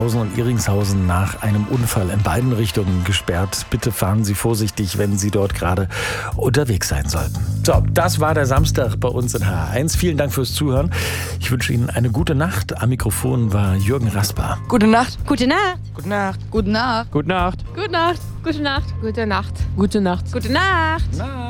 und Iringshausen nach einem Unfall in beiden Richtungen gesperrt. Bitte fahren Sie vorsichtig, wenn Sie dort gerade unterwegs sein sollten. So, das war der Samstag bei uns in HR1. Vielen Dank fürs Zuhören. Ich wünsche Ihnen eine gute Nacht. Am Mikrofon war Jürgen Rasper. Gute Nacht. Gute Nacht. Gute Nacht. Gute Nacht. Gute Nacht. Gute Nacht. Gute Nacht. Gute Nacht. Gute Nacht. Gute Nacht. Na.